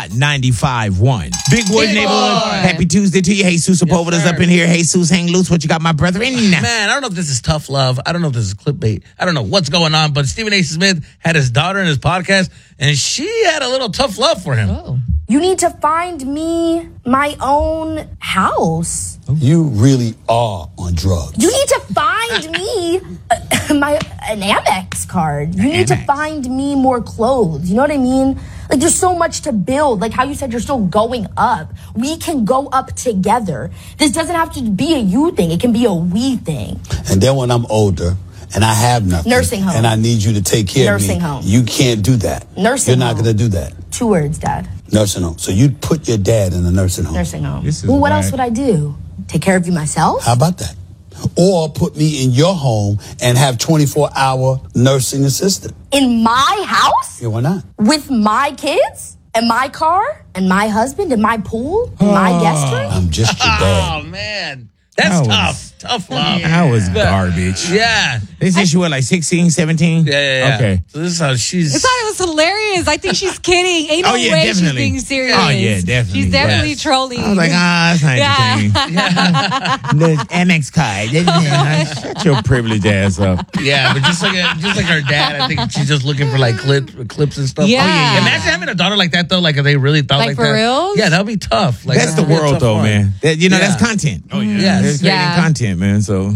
95.1. Big Boys Big Neighborhood. Boy. Happy Tuesday to you. Jesus Sepulveda's up in here. Jesus, hang loose. What you got, my brethren? Man, I don't know if this is tough love. I don't know if this is clickbait. I don't know what's going on, but Stephen A. Smith had his daughter in his podcast, and she had a little tough love for him. Oh. You need to find me my own house. You really are on drugs. You need to find me an Amex card. You need to find me more clothes. You know what I mean? Like, there's so much to build. Like how you said, you're still going up. We can go up together. This doesn't have to be a you thing. It can be a we thing. And then when I'm older and I have nothing, Nursing home. and I need you to take care of me, Nursing home. you can't do that. Nursing You're not home. going to do that. 2 words, Dad. Nursing home. So you'd put your dad in a nursing home. Nursing home. This is Well, what whack. else would I do? Take care of you myself? How about that? Or put me in your home and have 24-hour nursing assistant. In my house? Yeah, why not? With my kids? And my car? And my husband? And my pool? And my guest room? I'm just your dad. Oh, man. That's That was- tough. Tough love. That was garbage. Yeah. They said she was like 16, 17? Yeah. Okay. So this is how she's... I thought it was hilarious. I think she's kidding. Ain't no Oh, yeah, way she's definitely. being serious. Oh, yeah, definitely. She's definitely Yes. trolling. I was like, that's not entertaining. The Amex card. Shut your privileged ass up. Yeah, but just like her dad, I think she's just looking for like clips and stuff. Yeah. Oh, yeah, yeah. Imagine having a daughter like that though. Like if they really thought Like, like for that. reals? Yeah, that would be tough. Like That's the be a world, tough though, one. man. That, Yeah. that's content. Oh, yeah. Yes. They're creating Yeah. content, man. So,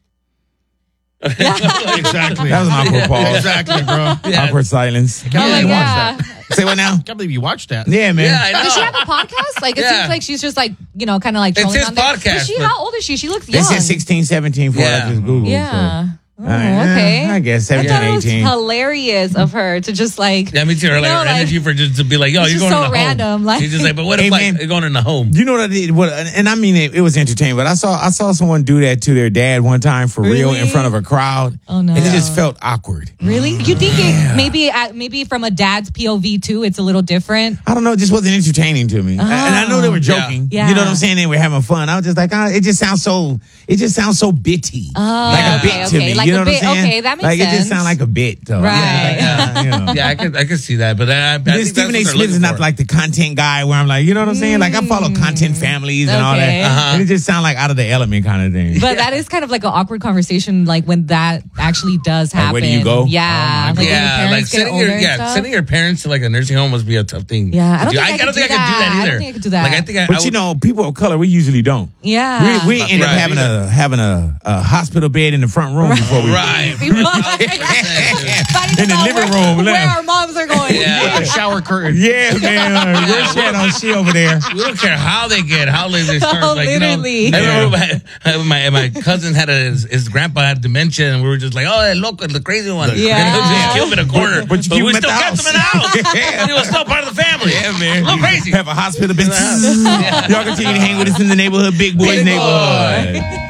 Exactly. that was an awkward pause. Exactly, bro. Yeah. Awkward silence. Oh, my God. Say what now? Can't believe you watched that. Yeah, man. Yeah, I know. Does she have a podcast? Like, it Yeah. seems like she's just like, kind of like It's trolling his on there. podcast, Is she, but- how old is she? She looks They young. said 16, 17 for Yeah. I just Googled. Yeah. So. Oh, okay. I guess I 17, thought it was 18. hilarious of her to just like. Yeah, me too. Her, like, her energy for just to be like, yo, it's you're just going so in the random, home. like- She's just like, but what Hey, if like man. you're going in the home? You know what I did? And I mean, it was entertaining, but I saw someone do that to their dad one time for real in Really? front of a crowd. Oh, no. And it just felt awkward. Really? You think it maybe from a dad's POV too, it's a little different? I don't know. It just wasn't entertaining to me. And I know they were joking. Yeah. You know what I'm saying? They were having fun. I was just like, it just sounds so bitty. Oh, like a okay, bit to okay. me. Like you know a what I'm bit. saying? Okay, that makes like, it just sense. sounds like a bit, though. Right. Yeah, I could see that, but I think that's Stephen A. what they're Smith is looking not for. like the content guy where I'm like, you know what I'm saying? Like, I follow content families and all Okay. that. And it just sounds like out of the element kind of thing. But that is kind of like an awkward conversation, like when that actually does Like, happen. where do you go? Yeah, like when your Yeah, like parents get older and stuff. sending your parents to like a nursing home must be a tough thing. Yeah, I don't to do. think I could do could do that that. I either. don't think I could do that. Like I think I But would, you know, people of color, we usually don't. Yeah. We end up Right. having a hospital bed in the front room before we right. in the living room. Where our moms are going. Yeah. Shower curtain. Yeah, man. Where's she over there? We don't care how they get, how late they start. Oh, like, literally. You know, I remember my cousin had his grandpa had dementia, and we were just like, oh, loco, the crazy one. Yeah. And he just killed him in a corner. But you keep we him at still the kept him in the house. house. And he was still part of the family. Yeah, man. A little crazy. Have a hospital bed. Y'all continue to hang with us in the neighborhood, Big Boys Big Boy. neighborhood.